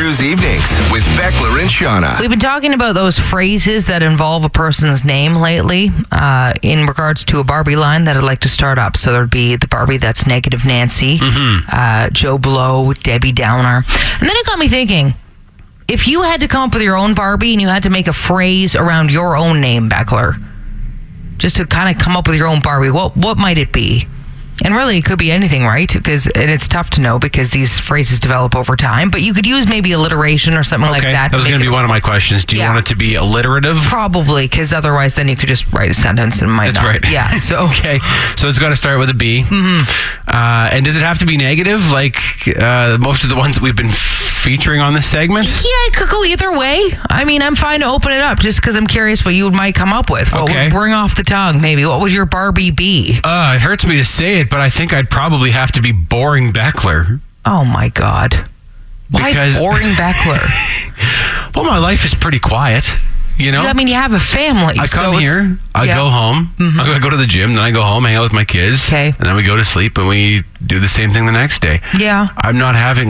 Cruise Evenings with Beckler and Shauna. We've been talking about those phrases that involve a person's name lately in regards to a Barbie line that I'd like to start up. So there'd be the Barbie that's Negative Nancy, Joe Blow, Debbie Downer. And then it got me thinking, if you had to come up with your own Barbie and you had to make a phrase around your own name, Beckler, just to kind of come up with your own Barbie, what might it be? And really, it could be anything, right? And it's tough to know because these phrases develop over time. But you could use maybe alliteration or something like that. That was going to be one of my questions. Do you want it to be alliterative? Probably, because otherwise then you could just write a sentence and it might not. That's right. Yeah, so... Okay, so it's got to start with a B. And does it have to be negative, like most of the ones that we've been featuring on this segment? Yeah, it could go either way. I mean, I'm fine to open it up just because I'm curious what you might come up with. What would bring off the tongue, maybe? What would your Barbie be? It hurts me to say it, but I think I'd probably have to be Boring Beckler. Oh, my God. Why Boring Beckler? Well, my life is pretty quiet. You know? I mean, you have a family. I come here, I go home, I go to the gym, then I go home, hang out with my kids, and then we go to sleep and we do the same thing the next day. Yeah. I'm not having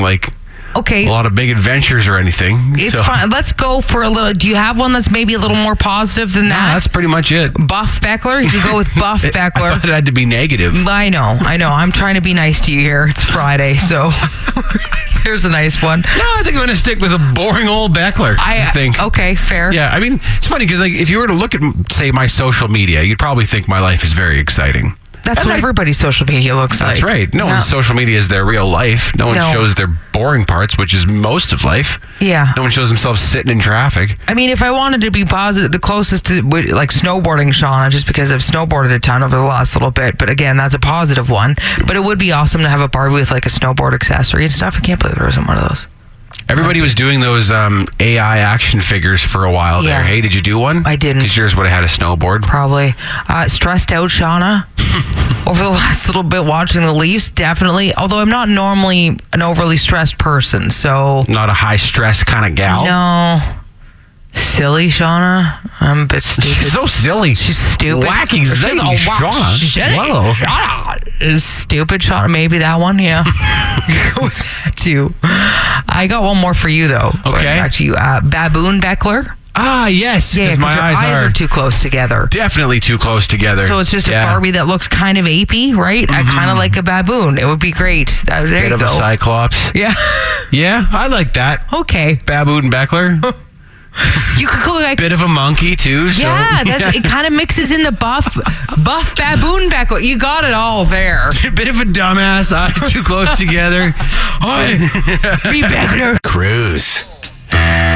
a lot of big adventures or anything. It's fine. Let's go for a little. Do you have one that's maybe a little more positive than that? No, that's pretty much it. Buff Beckler? You could go with Buff Beckler. I thought it had to be negative. I know. I'm trying to be nice to you here. It's Friday, so here's a nice one. No, I think I'm going to stick with a boring old Beckler. I think. Okay, fair. Yeah, I mean, it's funny because if you were to look at, say, my social media, you'd probably think my life is very exciting. That's what everybody's social media looks like. That's right. No one's social media is their real life. No one shows their boring parts, which is most of life. Yeah. No one shows themselves sitting in traffic. I mean, if I wanted to be positive, the closest to snowboarding, Shauna, just because I've snowboarded a ton over the last little bit. But again, that's a positive one. But it would be awesome to have a Barbie with a snowboard accessory and stuff. I can't believe there wasn't one of those. Everybody was doing those AI action figures for a while there. Hey, did you do one? I didn't. Because yours would have had a snowboard. Probably. Stressed out, Shauna. Over the last little bit watching the Leafs, definitely. Although I'm not normally an overly stressed person, so... Not a high-stress kind of gal? No. Silly, Shauna. I'm a bit stupid. She's so silly. She's stupid. Wacky, zany, Shauna. Shauna. Stupid, Shauna. Maybe that one, yeah. Go with that, too. I got one more for you, though. Okay. Back to you. Baboon Beckler. Ah, yes. Yeah, because my eyes are too close together. Definitely too close together. So it's just a Barbie that looks kind of apey, right? I kind of like a baboon. It would be great. There Bit you of go. a cyclops. Yeah. Yeah, I like that. Okay. Baboon Beckler. You could go bit of a monkey too. So, it kind of mixes in the buff baboon Beckler. You got it all there. A bit of a dumbass, eyes too close together. Be Beckler. Cruise.